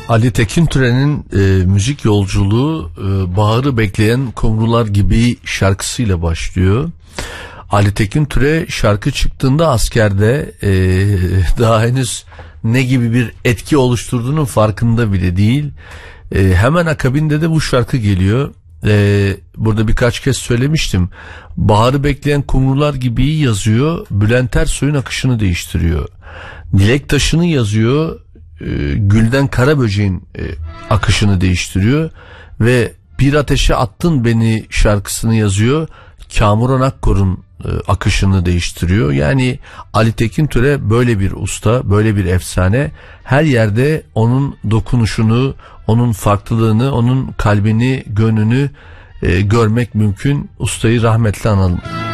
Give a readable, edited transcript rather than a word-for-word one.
Ali Tekintüren'in müzik yolculuğu Baharı Bekleyen Kumrular Gibi şarkısıyla başlıyor. Ali Tekintüre şarkı çıktığında askerde daha henüz ne gibi bir etki oluşturduğunun farkında bile değil. Hemen akabinde de bu şarkı geliyor. Burada birkaç kez söylemiştim. Baharı Bekleyen Kumrular Gibi yazıyor. Bülent Ersoy'un akışını değiştiriyor. Dilek Taşı'nı yazıyor. Gülden Karaböcek'in akışını değiştiriyor ve Bir Ateşe Attın Beni şarkısını yazıyor. Kamuran Akkor'un akışını değiştiriyor. Yani Ali Tekintüre böyle bir usta, böyle bir efsane. Her yerde onun dokunuşunu, onun farklılığını, onun kalbini, gönlünü görmek mümkün. Ustayı rahmetle analım.